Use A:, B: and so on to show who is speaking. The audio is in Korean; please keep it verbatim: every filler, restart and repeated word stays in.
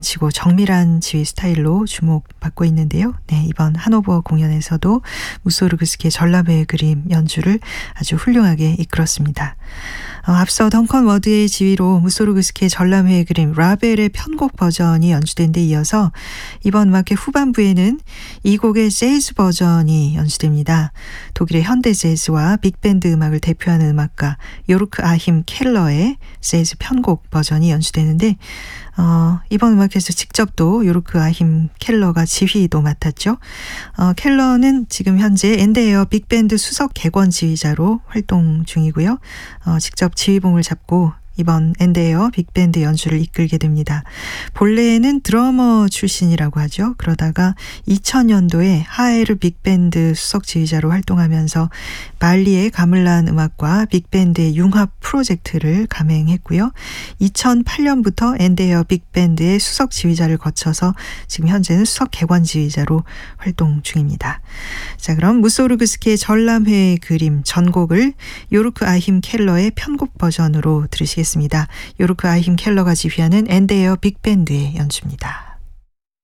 A: 치고 정밀한 지휘 스타일로 주목받고 있는데요. 네, 이번 하노버 공연에서도 무소르그스키의 전람회의 그림 연주를 아주 훌륭하게 이끌었습니다. 어, 앞서 덩컨 워드의 지휘로 무소르그스키의 전람회의 그림 라벨의 편곡 버전이 연주된 데 이어서 이번 음악회 후반부에는 이 곡의 재즈 버전이 연주됩니다. 독일의 현대 재즈와 빅밴드 음악을 대표하는 음악가 요르크 아힘 켈러의 재즈 편곡 버전이 연주되는데 어, 이번 음악회에서 직접 또 요르크 아힘 켈러가 지휘도 맡았죠. 어, 켈러는 지금 현재 엔드에어 빅밴드 수석 객원 지휘자로 활동 중이고요. 어, 직접 지휘봉을 잡고 이번 엔드에어 빅밴드 연주를 이끌게 됩니다. 본래는 드러머 출신이라고 하죠. 그러다가 이천 년도에 하에르 빅밴드 수석 지휘자로 활동하면서 말리의 가물란 음악과 빅밴드의 융합 프로젝트를 감행했고요. 이천팔 년부터 엔드에어 빅밴드의 수석 지휘자를 거쳐서 지금 현재는 수석 객원 지휘자로 활동 중입니다. 자, 그럼 무소르그스키의 전람회의 그림 전곡을 요르크 아힘 켈러의 편곡 버전으로 들으시겠습니다. 요르크 아힘 켈러가 지휘하는 엔드에어 빅밴드의 연주입니다.